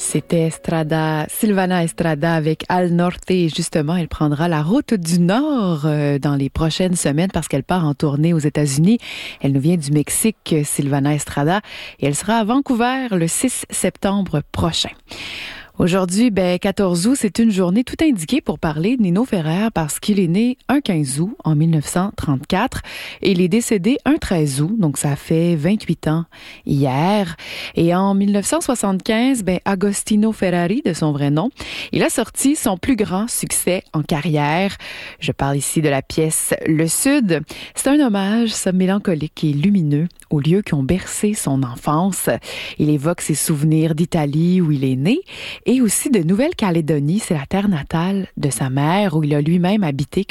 C'était Sylvana Estrada avec Al Norte. Et justement, elle prendra la route du Nord dans les prochaines semaines parce qu'elle part en tournée aux États-Unis. Elle nous vient du Mexique, Sylvana Estrada, et elle sera à Vancouver le 6 septembre prochain. Aujourd'hui, 14 août, c'est une journée tout indiquée pour parler de Nino Ferrer parce qu'il est né un 15 août en 1934 et il est décédé un 13 août, donc ça fait 28 ans hier. Et en 1975, Agostino Ferrari, de son vrai nom, il a sorti son plus grand succès en carrière. Je parle ici de la pièce Le Sud. C'est un hommage, ça, mélancolique et lumineux aux lieux qui ont bercé son enfance. Il évoque ses souvenirs d'Italie où il est né et aussi de Nouvelle-Calédonie, c'est la terre natale de sa mère où il a lui-même habité